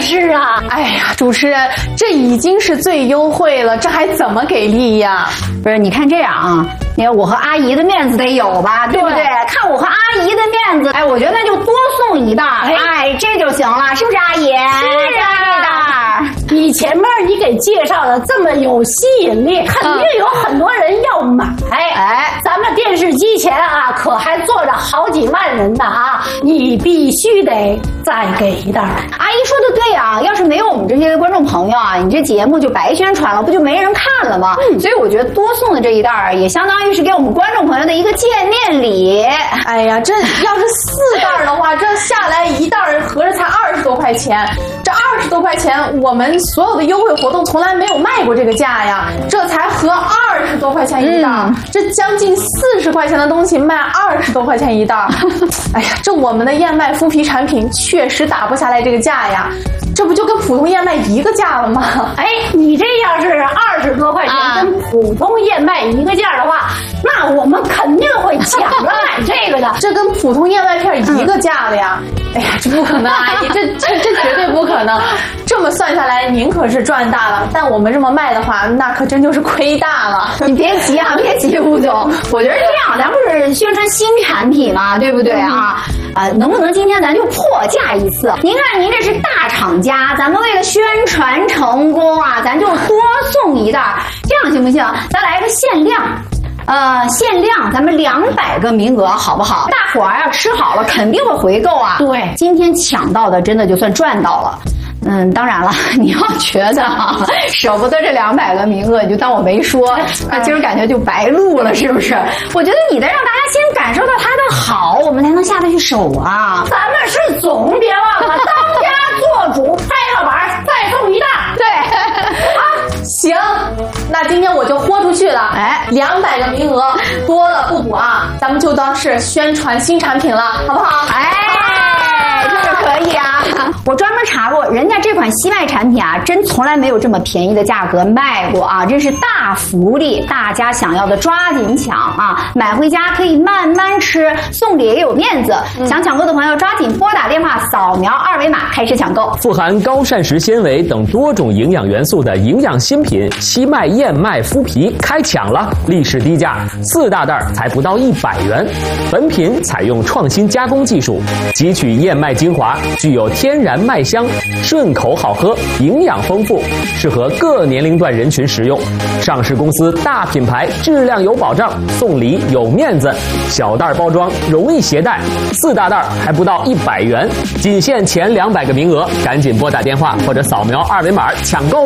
是啊。 哎呀，主持人，这已经是最优惠了，这还怎么给力呀？ 不是，你看这样啊，你看我和阿姨的面子得有吧，对不对？看我和阿姨的面子，哎，我觉得那就多送一袋，哎，这就行了，是不是阿姨？是啊， 你前面你给介绍的这么有吸引力，肯定有很多人要买。哎，咱们电视机前啊，可还坐着好几万人呢啊！你必须得再给一袋。 阿姨说的对啊，要是没有我们这些观众朋友啊，你这节目就白宣传了，不就没人看了吗？所以我觉得多送的这一袋也相当于是给我们观众朋友的一个见面礼。 哎呀，这要是4袋的话，这下来一袋合着才20多块钱，这20多块钱我们所有的优惠活动从来没有卖过这个价呀，这才合20多块钱一袋，这将近40块钱的东西卖20多块钱一袋。哎呀，这我们的燕麦麸皮产品确实打不下来这个价呀，这不就跟普通燕麦一个价了吗？ 哎，你这要是20多块钱跟普通燕麦一个价的话，那我们肯定会抢着买这个的。 这跟普通燕麦片一个价的呀！哎呀，这不可能，阿姨，这绝对不可能。这么算下来，您可是赚大了，但我们这么卖的话，那可真就是亏大了。 你别急啊，别急，吴总，我觉得这样，咱不是宣传新产品嘛，对不对啊？能不能今天咱就破价一次？您看您这是大厂家，咱们为了宣传成功啊，咱就多送一袋，这样行不行？咱来个限量。限量，咱们200个名额，好不好？大伙儿要吃好了，肯定会回购啊。 对， 今天抢到的，真的就算赚到了。当然了，你要觉得舍不得这200个名额，你就当我没说。那今儿感觉就白录了，是不是？我觉得你得让大家先感受到它的好，我们才能下得去手啊。 咱们是总，别忘了当家做主，拍了板再送一袋。 对， 行，那今天我就豁出去了。哎，200个名额多了不补啊，咱们就当是宣传新产品了，好不好？ 哎，这个可以啊。我专门查过，人家这款西麦产品啊，真从来没有这么便宜的价格卖过啊！真是大福利，大家想要的抓紧抢啊！买回家可以慢慢吃，送礼也有面子。想抢购的朋友抓紧拨打电话，扫描2维码开始抢购。 富含高膳食纤维等多种营养元素的营养新品西麦燕麦麸皮开抢了，历史低价，4大袋才不到100元。本品采用创新加工技术，汲取燕麦精华，具有天然麦香，顺口好喝，营养丰富，适合各年龄段人群食用。上市公司大品牌，质量有保障，送礼有面子，小袋包装容易携带，4大袋还不到100元，仅限前200个名额，赶紧拨打电话或者扫描2维码抢购。